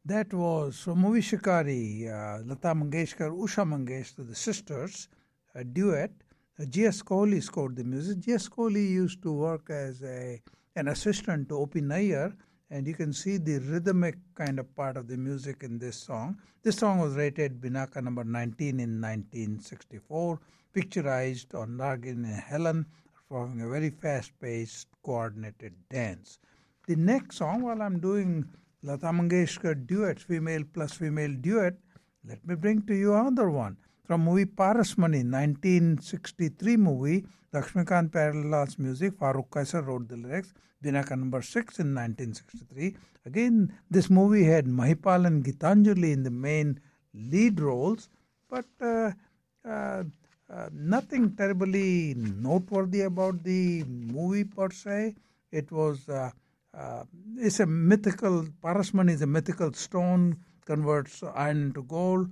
That was from movie Shikari, Lata Mangeshkar, Usha Mangeshkar, the sisters, a duet. G.S. Kohli scored the music. G.S. Kohli used to work as an assistant to O.P. Nayyar, and you can see the rhythmic kind of part of the music in this song. This song was rated Binaka number 19 in 1964, picturized on Nargin and Helen, performing a very fast-paced, coordinated dance. The next song, while I'm doing Lata Mangeshkar duets, female plus female duet, let me bring to you another one. From movie Parasmani, 1963 movie, Lakshmikant Pyarlal's music, Farooq Kaisar wrote the lyrics, Binaka number 6 in 1963. Again, this movie had Mahipal and Gitanjali in the main lead roles, but nothing terribly noteworthy about the movie per se. It was... it's a mythical, Parasmani is a mythical stone, converts iron into gold,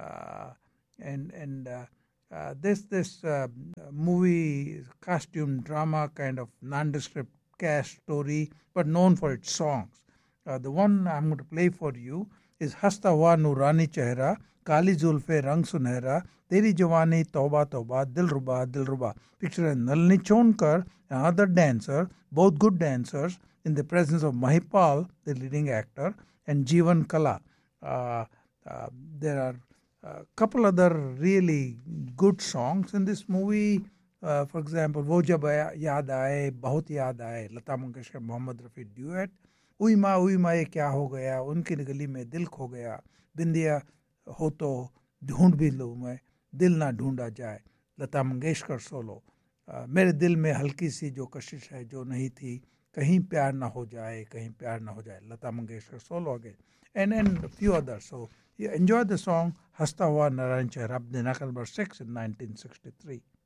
this movie costume drama kind of nondescript cast story, but known for its songs. The one I'm going to play for you is Hasta Hua Nurani Chehra, Kali Zulfe Rang Sunehra, Teri Jawani Tauba Tauba, Dilruba. Picture Nalini Chonkar, another dancer, both good dancers, in the presence of Mahipal, the leading actor, and Jeevan Kala. There are a couple other really good songs in this movie. For example, Wo Jab Yaad Aaye, Bahut Yaad Aaye, Lata Mangeshkar, Mohammad Rafi duet. Uy Ma Ye Kya Ho Gaya, Unki Gali Mein Dil Kho Gaya, Bindiya Ho To Dhoond Bhi Lo Main, Dil Na Dhoonda Jaye, Lata Mangeshkar solo. Mere dil mein halki si jo kashish hai, jo nahi thi, कहीं प्यार ना हो जाए, Lata Mangeshkar solo again, and a few others. So you enjoy the song Hasta Hua Narayan Chehra, Binaka number 6 in 1963.